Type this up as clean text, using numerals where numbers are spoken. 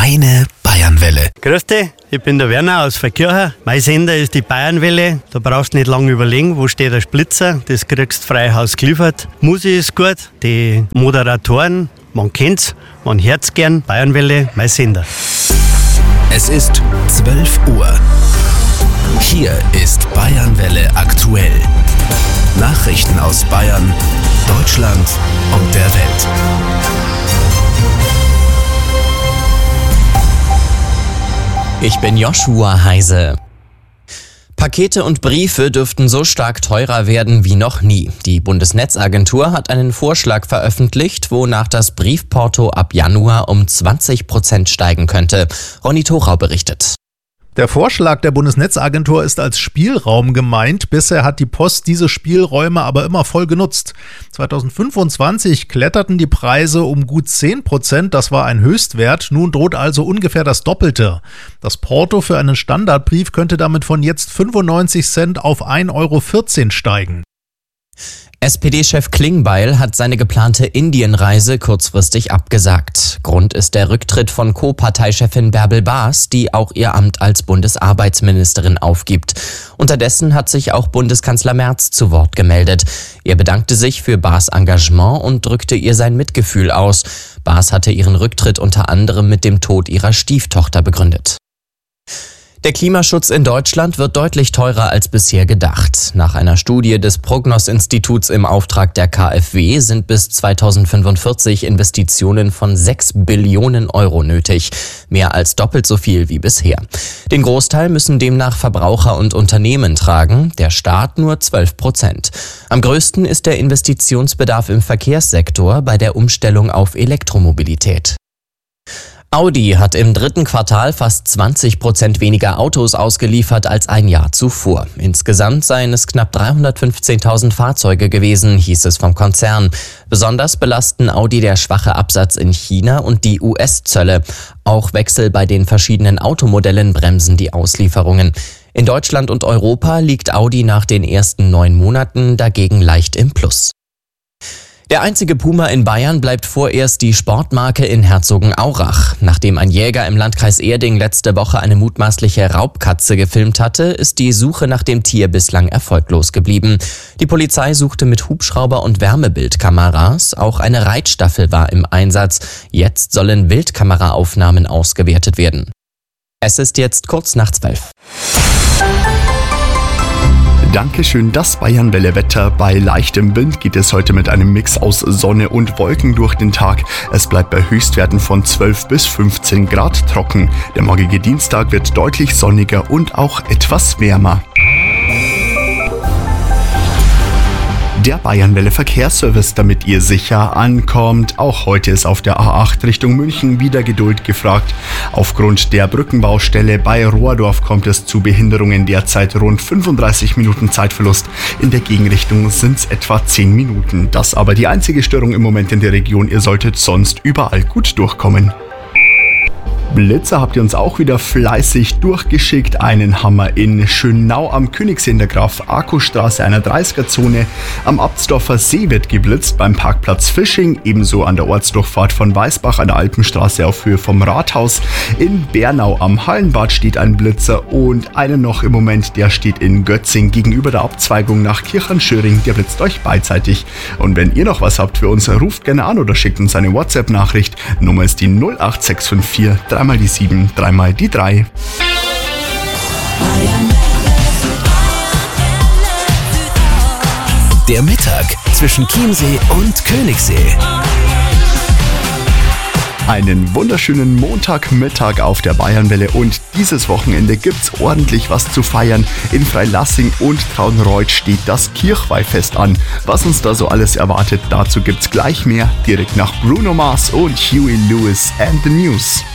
Deine Bayernwelle. Grüß dich, ich bin der Werner aus Verkirchen. Mein Sender ist die Bayernwelle. Da brauchst du nicht lange überlegen, wo steht der Splitzer. Das kriegst du frei Haus geliefert. Musik ist gut, die Moderatoren, man kennt's, man hört's gern. Bayernwelle, mein Sender. Es ist 12 Uhr. Hier ist Bayernwelle aktuell. Nachrichten aus Bayern, Deutschland und der Welt. Ich bin Joshua Heise. Pakete und Briefe dürften so stark teurer werden wie noch nie. Die Bundesnetzagentur hat einen Vorschlag veröffentlicht, wonach das Briefporto ab Januar um 20% steigen könnte. Ronny Thorau berichtet. Der Vorschlag der Bundesnetzagentur ist als Spielraum gemeint. Bisher hat die Post diese Spielräume aber immer voll genutzt. 2025 kletterten die Preise um gut 10%. Das war ein Höchstwert. Nun droht also ungefähr das Doppelte. Das Porto für einen Standardbrief könnte damit von jetzt 95 Cent auf 1,14 € steigen. SPD-Chef Klingbeil hat seine geplante Indienreise kurzfristig abgesagt. Grund ist der Rücktritt von Co-Parteichefin Bärbel Baas, die auch ihr Amt als Bundesarbeitsministerin aufgibt. Unterdessen hat sich auch Bundeskanzler Merz zu Wort gemeldet. Er bedankte sich für Baas' Engagement und drückte ihr sein Mitgefühl aus. Baas hatte ihren Rücktritt unter anderem mit dem Tod ihrer Stieftochter begründet. Der Klimaschutz in Deutschland wird deutlich teurer als bisher gedacht. Nach einer Studie des Prognos-Instituts im Auftrag der KfW sind bis 2045 Investitionen von 6 Billionen Euro nötig. Mehr als doppelt so viel wie bisher. Den Großteil müssen demnach Verbraucher und Unternehmen tragen, der Staat nur 12%. Am größten ist der Investitionsbedarf im Verkehrssektor bei der Umstellung auf Elektromobilität. Audi hat im dritten Quartal fast 20% weniger Autos ausgeliefert als ein Jahr zuvor. Insgesamt seien es knapp 315.000 Fahrzeuge gewesen, hieß es vom Konzern. Besonders belasten Audi der schwache Absatz in China und die US-Zölle. Auch Wechsel bei den verschiedenen Automodellen bremsen die Auslieferungen. In Deutschland und Europa liegt Audi nach den ersten 9 Monaten dagegen leicht im Plus. Der einzige Puma in Bayern bleibt vorerst die Sportmarke in Herzogenaurach. Nachdem ein Jäger im Landkreis Erding letzte Woche eine mutmaßliche Raubkatze gefilmt hatte, ist die Suche nach dem Tier bislang erfolglos geblieben. Die Polizei suchte mit Hubschrauber und Wärmebildkameras. Auch eine Reitstaffel war im Einsatz. Jetzt sollen Wildkameraaufnahmen ausgewertet werden. Es ist jetzt kurz nach 12. Dankeschön, das Bayernwelle-Wetter. Bei leichtem Wind geht es heute mit einem Mix aus Sonne und Wolken durch den Tag. Es bleibt bei Höchstwerten von 12 bis 15 Grad trocken. Der morgige Dienstag wird deutlich sonniger und auch etwas wärmer. Der Bayernwelle Verkehrsservice, damit ihr sicher ankommt. Auch heute ist auf der A8 Richtung München wieder Geduld gefragt. Aufgrund der Brückenbaustelle bei Rohrdorf kommt es zu Behinderungen, derzeit rund 35 Minuten Zeitverlust. In der Gegenrichtung sind es etwa 10 Minuten. Das aber die einzige Störung im Moment in der Region. Ihr solltet sonst überall gut durchkommen. Blitzer habt ihr uns auch wieder fleißig durchgeschickt. Einen Hammer in Schönau am Königssee in der Graf-Arco-Straße, einer 30er-Zone. Am Abtsdorfer See wird geblitzt beim Parkplatz Fisching, ebenso an der Ortsdurchfahrt von Weißbach an der Alpenstraße auf Höhe vom Rathaus. In Bernau am Hallenbad steht ein Blitzer und einen noch im Moment, der steht in Götzing gegenüber der Abzweigung nach Kirchernschöring. Der blitzt euch beidseitig. Und wenn ihr noch was habt für uns, ruft gerne an oder schickt uns eine WhatsApp-Nachricht. Nummer ist die 08654 3 mal die 7, 3 mal die 3. Der Mittag zwischen Chiemsee und Königssee. Einen wunderschönen Montagmittag auf der Bayernwelle und dieses Wochenende gibt's ordentlich was zu feiern. In Freilassing und Traunreut steht das Kirchweihfest an. Was uns da so alles erwartet, dazu gibt's gleich mehr, direkt nach Bruno Mars und Huey Lewis and the News.